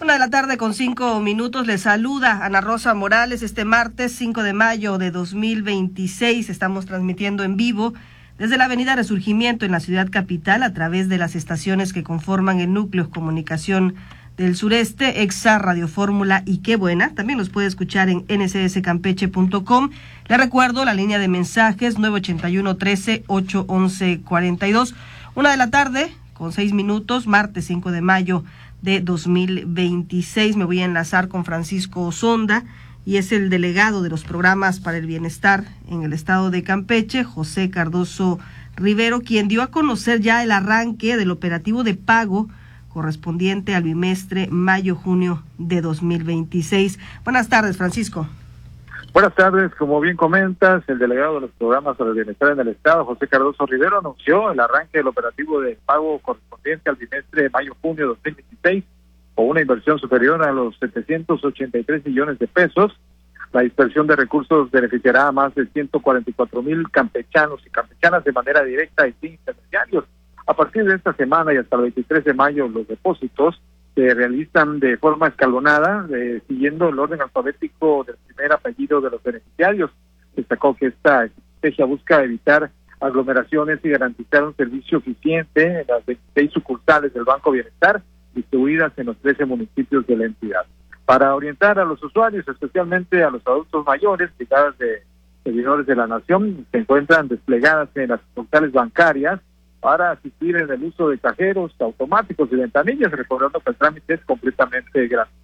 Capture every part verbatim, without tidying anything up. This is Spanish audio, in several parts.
Una de la tarde con cinco minutos, les saluda Ana Rosa Morales. Este martes cinco de mayo de dos mil veintiséis estamos transmitiendo en vivo desde la avenida Resurgimiento en la ciudad capital a través de las estaciones que conforman el núcleo Comunicación del Sureste, Exa, Radio Fórmula y Qué Buena. También nos puede escuchar en ene ce ese campeche punto com. Le recuerdo la línea de mensajes nueve ochenta y uno, trece, ocho once, cuarenta y dos. Una de la tarde con seis minutos, martes cinco de mayo de dos mil veintiséis. Me voy a enlazar con Francisco Sonda, y es el delegado de los programas para el bienestar en el estado de Campeche, José Cardoso Rivero, quien dio a conocer ya el arranque del operativo de pago correspondiente al bimestre mayo-junio de dos mil veintiséis. Buenas tardes, Francisco. Buenas tardes, como bien comentas, el delegado de los programas para el bienestar en el estado, José Cardoso Rivero, anunció el arranque del operativo de pago correspondiente al bimestre mayo-junio de dos mil veintiséis, con una inversión superior a los setecientos ochenta y tres millones de pesos. La dispersión de recursos beneficiará a más de ciento cuarenta y cuatro mil campechanos y campechanas de manera directa y sin intermediarios. A partir de esta semana y hasta el veintitrés de mayo, los depósitos se realizan de forma escalonada, eh, siguiendo el orden alfabético del primer apellido de los beneficiarios. Destacó que esta estrategia busca evitar aglomeraciones y garantizar un servicio eficiente en las veintiséis sucursales del Banco Bienestar, distribuidas en los trece municipios de la entidad. Para orientar a los usuarios, especialmente a los adultos mayores, brigadas de servidores de la Nación se encuentran desplegadas en las sucursales bancarias para asistir en el uso de cajeros automáticos y ventanillas, recordando que el trámite es completamente gratuito.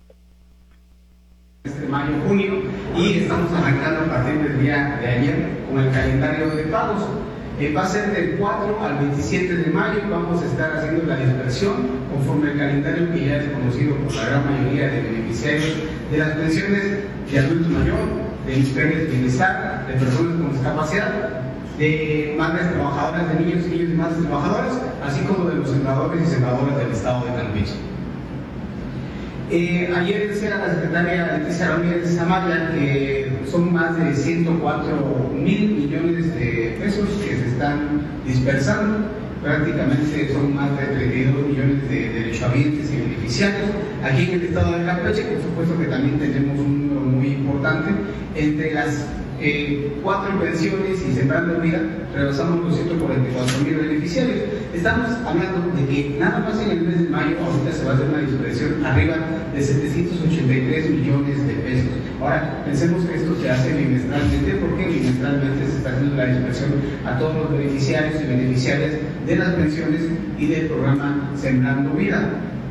Este mayo, junio, y estamos arrancando a partir del día de ayer con el calendario de pagos. Eh, va a ser del cuatro al veintisiete de mayo, vamos a estar haciendo la dispersión conforme el calendario que ya es conocido por la gran mayoría de beneficiarios de las pensiones de adulto mayor, de mujeres de bienestar, de personas con discapacidad, de madres trabajadoras, de niños y niños y madres trabajadoras, así como de los sembradores y sembradoras del estado de Campeche. Eh, ayer decía la secretaria Leticia Ramírez Amaya que son más de ciento cuatro mil millones de pesos que se están dispersando. Prácticamente son más de treinta y dos millones de derechohabientes y beneficiarios. Aquí en el estado de Campeche, por supuesto que también tenemos un número muy importante. Entre las eh, cuatro pensiones y Sembrando Vida, rebasamos los ciento cuarenta y cuatro mil beneficiarios. Estamos hablando de que nada más en el mes de mayo ahorita se va a hacer una dispersión arriba de setecientos ochenta y tres millones de pesos. Ahora, pensemos que esto se hace bimestralmente, porque bimestralmente se está haciendo la dispersión a todos los beneficiarios y beneficiarias de las pensiones y del programa Sembrando Vida.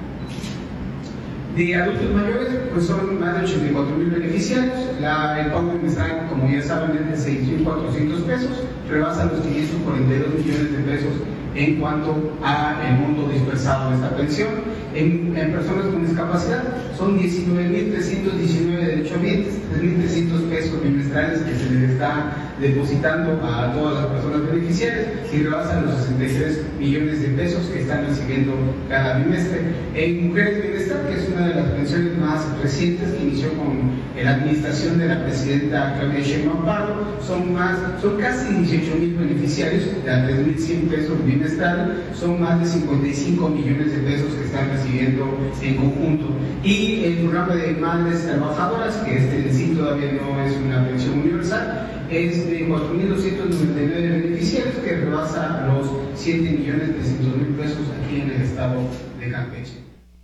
De adultos mayores, pues son más de ochenta y cuatro mil beneficiarios. La, el pago bimestral, como ya saben, es de seis mil cuatrocientos pesos, rebasa los quinientos cuarenta y dos millones de pesos en cuanto a el monto dispersado de esta pensión. En, en personas con discapacidad son diecinueve mil trescientos diecinueve derechohabientes, tres mil trescientos pesos bimestrales que se les está depositando a todas las personas beneficiarias, y rebasan los sesenta y tres millones de pesos que están recibiendo cada bimestre. En Mujeres Bienestar, que es una de las pensiones más recientes que inició con la administración de la presidenta Claudia Sheinbaum Pardo, son más, son casi dieciocho mil beneficiarios de a tres mil cien pesos bimestrales, son más de cincuenta y cinco millones de pesos que están recibiendo en conjunto. Y el programa de madres trabajadoras, que este en sí todavía no es una pensión universal, es de cuatro mil doscientos noventa y nueve beneficiarios, que rebasa los siete millones trescientos mil pesos aquí en el estado de Campeche.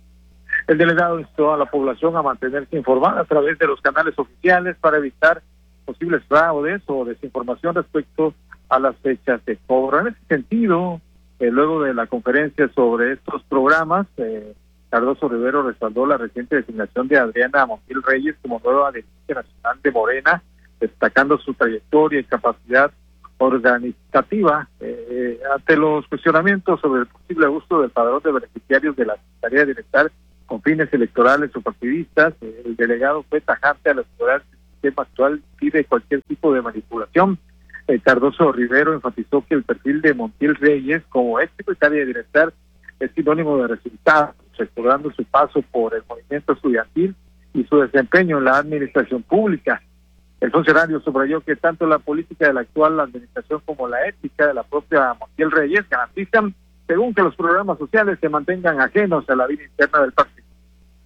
El delegado instó a la población a mantenerse informada a través de los canales oficiales para evitar posibles fraudes o desinformación respecto a las fechas de cobro. En ese sentido, eh, luego de la conferencia sobre estos programas, eh, Cardoso Rivero respaldó la reciente designación de Adriana Montiel Reyes como nueva dirigente nacional de Morena, destacando su trayectoria y capacidad organizativa. Eh, ante los cuestionamientos sobre el posible abuso del padrón de beneficiarios de la Secretaría de Bienestar con fines electorales o partidistas, eh, el delegado fue tajante al asegurar que el sistema actual impide cualquier tipo de manipulación. Eh, Cardoso Rivero enfatizó que el perfil de Montiel Reyes como ex secretaria de Bienestar es sinónimo de resultados, recordando su paso por el movimiento estudiantil y su desempeño en la administración pública. El funcionario subrayó que tanto la política de la actual administración como la ética de la propia Montiel Reyes garantizan, según que los programas sociales se mantengan ajenos a la vida interna del partido.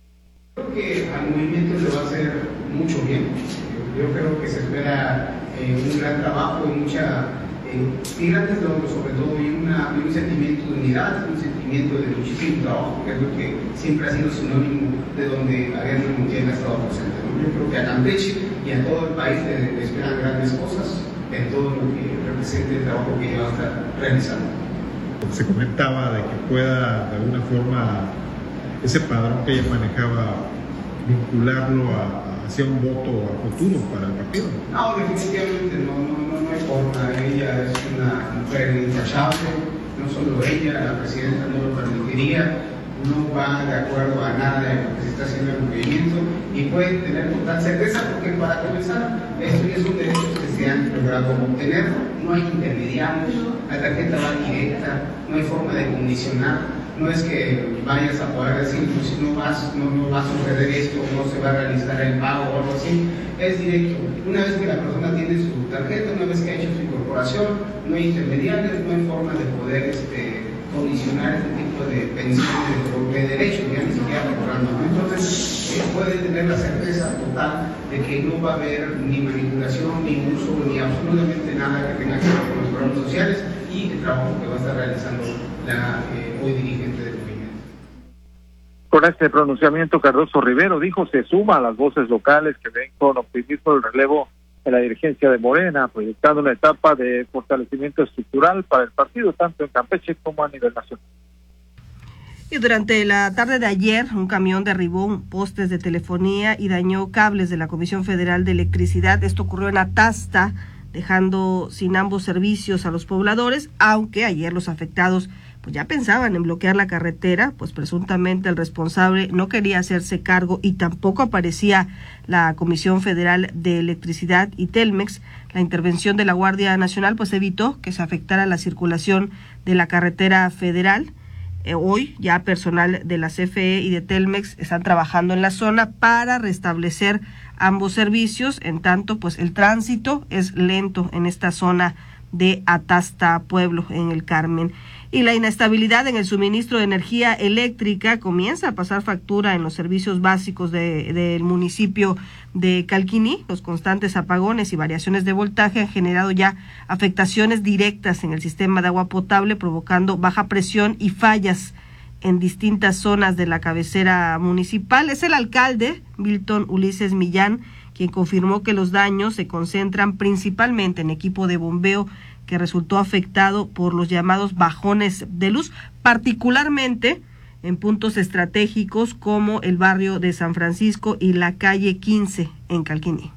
Creo que al movimiento le va a hacer mucho bien. Yo, yo creo que se espera eh, un gran trabajo y mucha eh, y grandes logros, sobre todo, y, una, y un sentimiento de unidad, un sentimiento de muchísimo trabajo, que es lo que siempre ha sido sinónimo de donde Ariadna Montiel ha estado presente, ¿no? Yo creo que a Campeche y a todo el país le, le esperan grandes cosas en todo lo que represente el trabajo que ella va a estar realizando. Se comentaba de que pueda de alguna forma ese padrón que ella manejaba vincularlo a, hacia un voto a futuro para el partido. No, definitivamente no, no, no, no hay forma. Ella es una mujer intachable, no solo ella, la presidenta no lo permitiría, no va de acuerdo a nada de lo que se está haciendo en el movimiento y pueden tener total certeza porque para comenzar esto ya son derechos que se han logrado obtener, no hay intermediarios, la tarjeta va directa, no hay forma de condicionar, no es que vayas a poder decir pues si no vas, no, no va a suceder esto, no se va a realizar el pago o algo así, es directo. Una vez que la persona tiene su tarjeta, una vez que ha hecho su incorporación, no hay intermediarios, no hay forma de poder este, condicionar este tipo de pensiones o de derechos, ya ni siquiera laborando, ¿no? Entonces eh, puede tener la certeza total de que no va a haber ni manipulación, ni uso, ni absolutamente nada que tenga que ver con los programas sociales y el trabajo que va a estar realizando la eh, hoy dirigente del movimiento. Con este pronunciamiento, Cardoso Rivero dijo se suma a las voces locales que ven con optimismo el relevo en la dirigencia de Morena, proyectando una etapa de fortalecimiento estructural para el partido, tanto en Campeche como a nivel nacional. Y durante la tarde de ayer, un camión derribó postes de telefonía y dañó cables de la Comisión Federal de Electricidad. Esto ocurrió en Atasta, dejando sin ambos servicios a los pobladores, aunque ayer los afectados pues ya pensaban en bloquear la carretera, pues presuntamente el responsable no quería hacerse cargo y tampoco aparecía la Comisión Federal de Electricidad y Telmex. La intervención de la Guardia Nacional pues evitó que se afectara la circulación de la carretera federal. Eh, hoy ya personal de la C F E y de Telmex están trabajando en la zona para restablecer ambos servicios, en tanto pues el tránsito es lento en esta zona de Atasta Pueblo, en el Carmen. Y la inestabilidad en el suministro de energía eléctrica comienza a pasar factura en los servicios básicos de, del municipio de Calquiní. Los constantes apagones y variaciones de voltaje han generado ya afectaciones directas en el sistema de agua potable, provocando baja presión y fallas en distintas zonas de la cabecera municipal. Es el alcalde, Milton Ulises Millán, quien confirmó que los daños se concentran principalmente en equipo de bombeo que resultó afectado por los llamados bajones de luz, particularmente en puntos estratégicos como el barrio de San Francisco y la calle quince en Calquiní.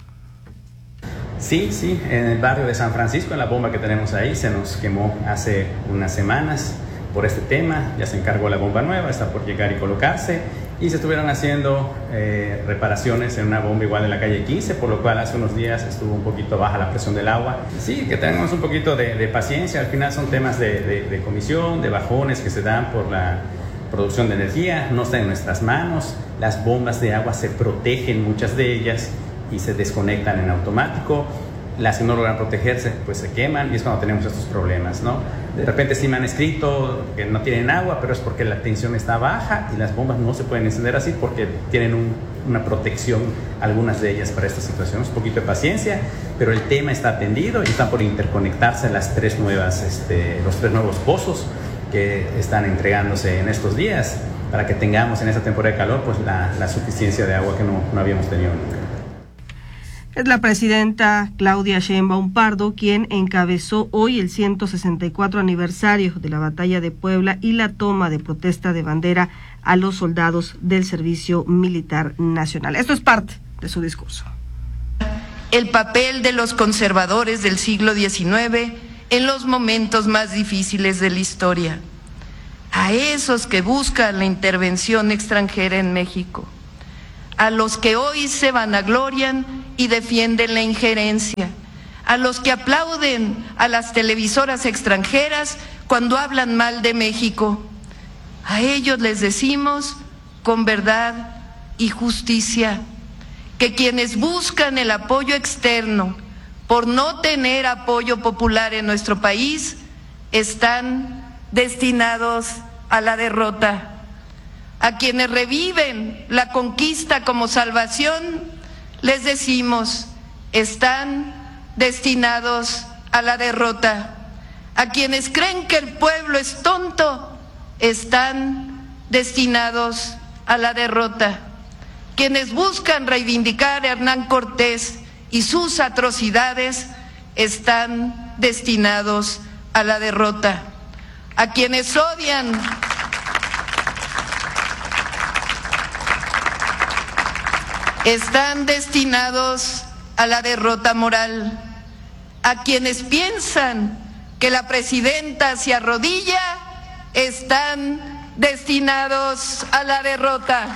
Sí, sí, en el barrio de San Francisco, en la bomba que tenemos ahí, se nos quemó hace unas semanas por este tema. Ya se encargó la bomba nueva, está por llegar y colocarse, y se estuvieron haciendo eh, reparaciones en una bomba igual en la calle quince, por lo cual hace unos días estuvo un poquito baja la presión del agua. Sí, que tenemos un poquito de, de paciencia, al final son temas de, de, de comisión, de bajones que se dan por la producción de energía, no está en nuestras manos. Las bombas de agua se protegen, muchas de ellas, y se desconectan en automático. Las que no logran protegerse, pues se queman, y es cuando tenemos estos problemas, ¿no? De repente sí me han escrito que no tienen agua, pero es porque la tensión está baja y las bombas no se pueden encender así porque tienen un, una protección, algunas de ellas, para estas situaciones. Un poquito de paciencia, pero el tema está atendido y están por interconectarse las tres nuevas, este, los tres nuevos pozos que están entregándose en estos días para que tengamos en esta temporada de calor pues la, la suficiencia de agua que no, no habíamos tenido nunca. Es la presidenta Claudia Sheinbaum Pardo quien encabezó hoy el ciento sesenta y cuatro aniversario de la Batalla de Puebla y la toma de protesta de bandera a los soldados del Servicio Militar Nacional. Esto es parte de su discurso. El papel de los conservadores del siglo diecinueve en los momentos más difíciles de la historia. A esos que buscan la intervención extranjera en México. A los que hoy se vanaglorian y defienden la injerencia, a los que aplauden a las televisoras extranjeras cuando hablan mal de México. A ellos les decimos con verdad y justicia que quienes buscan el apoyo externo por no tener apoyo popular en nuestro país están destinados a la derrota. A quienes reviven la conquista como salvación, les decimos, están destinados a la derrota. A quienes creen que el pueblo es tonto, están destinados a la derrota. Quienes buscan reivindicar a Hernán Cortés y sus atrocidades, están destinados a la derrota. A quienes odian están destinados a la derrota moral. A quienes piensan que la presidenta se arrodilla, están destinados a la derrota.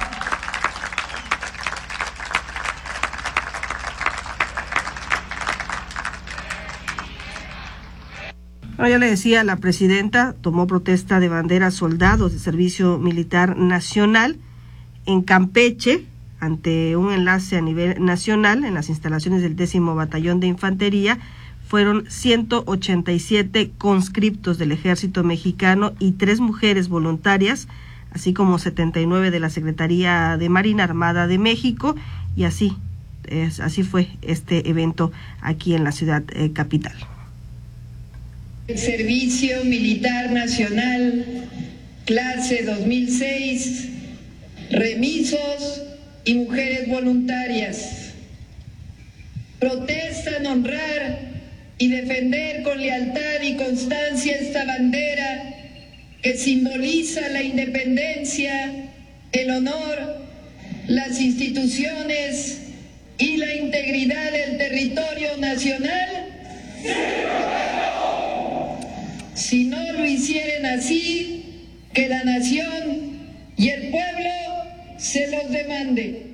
Bueno, ya le decía, la presidenta tomó protesta de bandera soldados de Servicio Militar Nacional en Campeche, ante un enlace a nivel nacional en las instalaciones del décimo Batallón de Infantería. Fueron ciento ochenta y siete conscriptos del Ejército Mexicano y tres mujeres voluntarias, así como setenta y nueve de la Secretaría de Marina Armada de México, y así, es, así fue este evento aquí en la ciudad eh, capital. El Servicio Militar Nacional, clase dos mil seis, remisos y mujeres voluntarias, protestan honrar y defender con lealtad y constancia esta bandera que simboliza la independencia, el honor, las instituciones y la integridad del territorio nacional. Si no lo hicieren así, que la nación y el pueblo se los demande.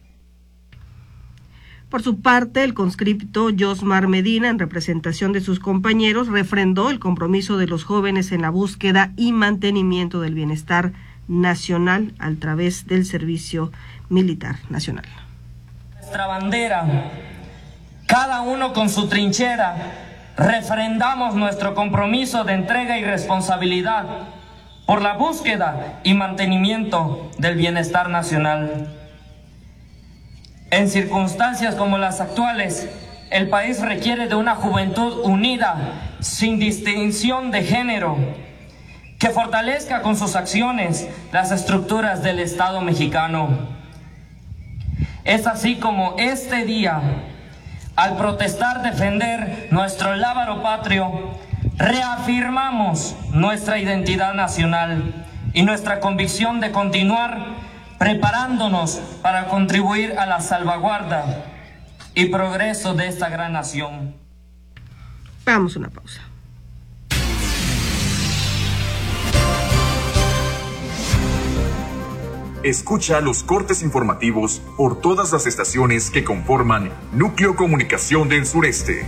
Por su parte, el conscripto Josmar Medina, en representación de sus compañeros, refrendó el compromiso de los jóvenes en la búsqueda y mantenimiento del bienestar nacional a través del Servicio Militar Nacional. Nuestra bandera, cada uno con su trinchera, refrendamos nuestro compromiso de entrega y responsabilidad por la búsqueda y mantenimiento del bienestar nacional. En circunstancias como las actuales, el país requiere de una juventud unida, sin distinción de género, que fortalezca con sus acciones las estructuras del Estado mexicano. Es así como este día, al protestar defender nuestro lábaro patrio, reafirmamos nuestra identidad nacional y nuestra convicción de continuar preparándonos para contribuir a la salvaguarda y progreso de esta gran nación. Vamos a una pausa. Escucha los cortes informativos por todas las estaciones que conforman Núcleo Comunicación del Sureste.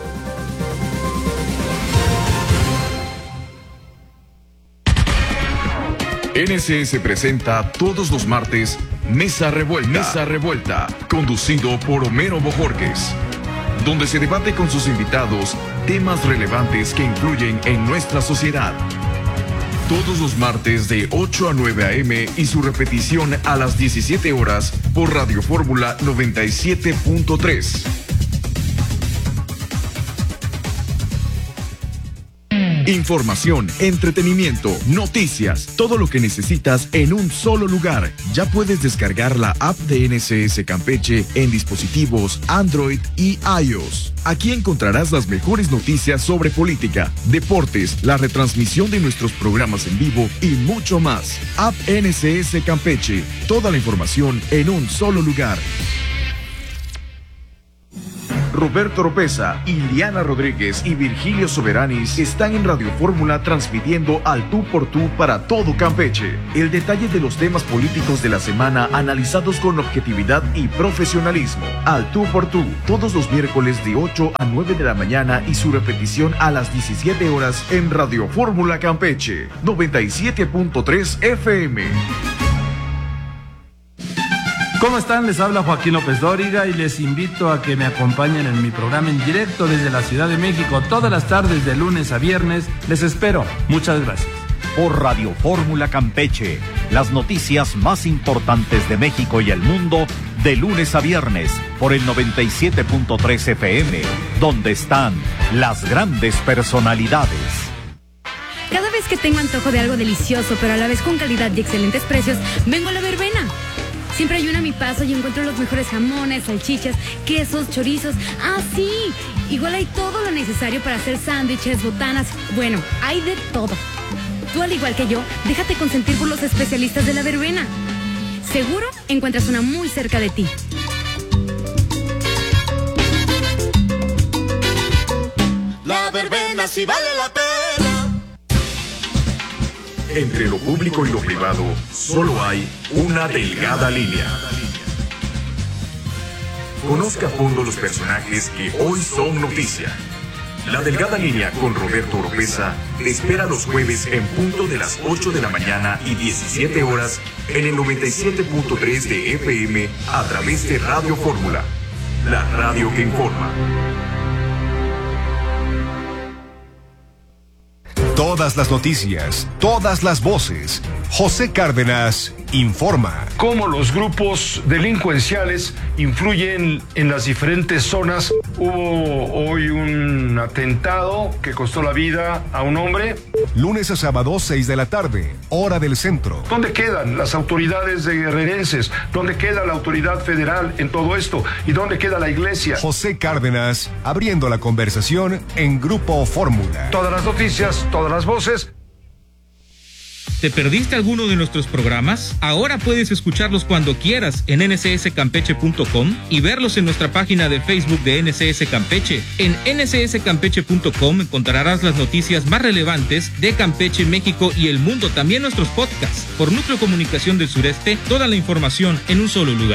N S S presenta todos los martes Mesa Revuelta, Mesa Revuelta, conducido por Homero Bojorquez, donde se debate con sus invitados temas relevantes que influyen en nuestra sociedad. Todos los martes de ocho a nueve a eme y su repetición a las diecisiete horas por Radio Fórmula noventa y siete punto tres. Información, entretenimiento, noticias, todo lo que necesitas en un solo lugar. Ya puedes descargar la app de N S S Campeche en dispositivos Android y iOS. Aquí encontrarás las mejores noticias sobre política, deportes, la retransmisión de nuestros programas en vivo y mucho más. App N S S Campeche, toda la información en un solo lugar. Roberto Oropesa, Iliana Rodríguez y Virgilio Soberanis están en Radio Fórmula transmitiendo al tú por tú para todo Campeche. El detalle de los temas políticos de la semana analizados con objetividad y profesionalismo. Al tú por tú, todos los miércoles de ocho a nueve de la mañana y su repetición a las diecisiete horas en Radio Fórmula Campeche, noventa y siete punto tres efe eme. ¿Cómo están? Les habla Joaquín López Dóriga y les invito a que me acompañen en mi programa en directo desde la Ciudad de México todas las tardes de lunes a viernes. Les espero. Muchas gracias. Por Radio Fórmula Campeche, las noticias más importantes de México y el mundo de lunes a viernes por el noventa y siete punto tres F M, donde están las grandes personalidades. Cada vez que tengo antojo de algo delicioso, pero a la vez con calidad y excelentes precios, vengo a La Verbena. Siempre hay una a mi paso y encuentro los mejores jamones, salchichas, quesos, chorizos. ¡Ah, sí! Igual hay todo lo necesario para hacer sándwiches, botanas. Bueno, hay de todo. Tú, al igual que yo, déjate consentir por los especialistas de La Verbena. Seguro encuentras una muy cerca de ti. La Verbena sí vale la pena. Entre lo público y lo privado, solo hay una delgada línea. Conozca a fondo los personajes que hoy son noticia. La delgada línea con Roberto Oropesa te espera los jueves en punto de las ocho de la mañana y diecisiete horas en el noventa y siete punto tres de F M a través de Radio Fórmula, la radio que informa. Todas las noticias, todas las voces. José Cárdenas informa. Cómo los grupos delincuenciales influyen en las diferentes zonas. Hubo hoy un atentado que costó la vida a un hombre. Lunes a sábado, seis de la tarde, hora del centro. ¿Dónde quedan las autoridades de guerrerenses? ¿Dónde queda la autoridad federal en todo esto? ¿Y dónde queda la iglesia? José Cárdenas, abriendo la conversación en Grupo Fórmula. Todas las noticias, todas las voces. ¿Te perdiste alguno de nuestros programas? Ahora puedes escucharlos cuando quieras en N C S campeche punto com y verlos en nuestra página de Facebook de N C S Campeche. En N C S campeche punto com encontrarás las noticias más relevantes de Campeche, México y el mundo, también nuestros podcasts. Por Núcleo Comunicación del Sureste, toda la información en un solo lugar.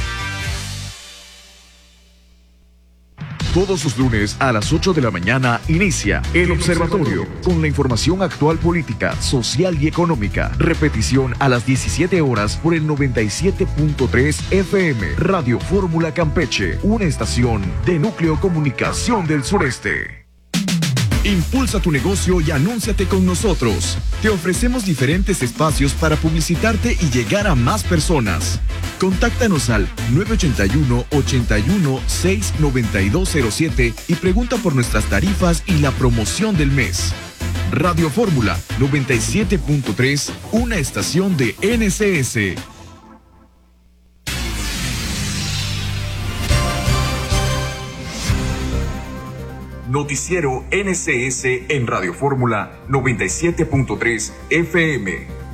Todos los lunes a las ocho de la mañana inicia El Observatorio con la información actual política, social y económica. Repetición a las diecisiete horas por el noventa y siete punto tres F M. Radio Fórmula Campeche, una estación de Núcleo Comunicación del Sureste. Impulsa tu negocio y anúnciate con nosotros. Te ofrecemos diferentes espacios para publicitarte y llegar a más personas. Contáctanos al nueve ocho uno, ocho uno, seis, nueve dos cero siete y pregunta por nuestras tarifas y la promoción del mes. Radio Fórmula noventa y siete punto tres, una estación de N C S. Noticiero N C S en Radio Fórmula noventa y siete punto tres F M.